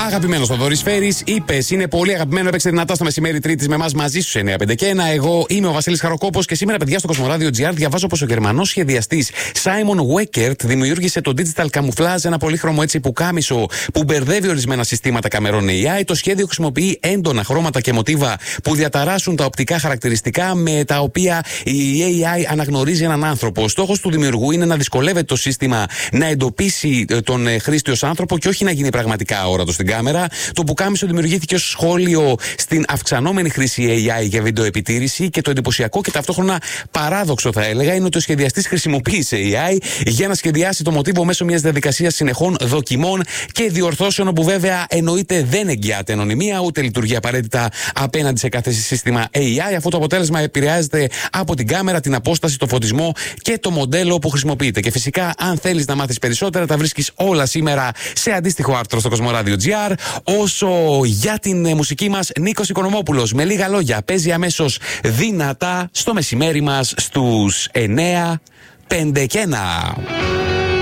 Αγαπημένο ο Θοδωρής Φέρης, είπες, είναι πολύ αγαπημένο. Έπαιξε δυνατά στο μεσημέρι Τρίτης με εμάς μαζί στους 951. Εγώ είμαι ο Βασίλης Χαροκόπος και σήμερα, παιδιά, στο Κοσμοράδιο GR διαβάζω πως ο Γερμανός σχεδιαστής Σάιμον Βέκερτ δημιούργησε το Digital Camouflage, ένα πολύχρωμο έτσι πουκάμισο που μπερδεύει ορισμένα συστήματα καμερών AI. Το σχέδιο χρησιμοποιεί έντονα χρώματα και μοτίβα που διαταράσσουν τα οπτικά χαρακτηριστικά με τα οποία η AI αναγνωρίζει έναν άνθρωπο. Ο στόχος του δημιουργού είναι να δυσκολεύεται το σύστημα να εντοπίσει τον χρήστη ως άνθρωπο και όχι να γίνει πραγματικά αόρατο στην κάμερα. Το πουκάμισο δημιουργήθηκε ως σχόλιο στην αυξανόμενη χρήση AI για βιντεοεπιτήρηση και το εντυπωσιακό και ταυτόχρονα παράδοξο, θα έλεγα, είναι ότι ο σχεδιαστής χρησιμοποίησε AI για να σχεδιάσει το μοτίβο μέσω μιας διαδικασίας συνεχών δοκιμών και διορθώσεων, όπου βέβαια εννοείται δεν εγγυάται ανωνυμία ούτε λειτουργεί απαραίτητα απέναντι σε κάθε σύστημα AI, αφού το αποτέλεσμα επηρεάζεται από την κάμερα, την απόσταση, το φωτισμό και το μοντέλο που χρησιμοποιείται. Και φυσικά, αν θέλεις να μάθεις περισσότερα, τα βρίσκεις όλα σήμερα σε αντίστοιχο άρθρο στο Κοσμοράδιο GR. Όσο για την μουσική μας, Νίκος Οικονομόπουλος με λίγα λόγια παίζει αμέσως δυνατά στο μεσημέρι μας στους 9:51.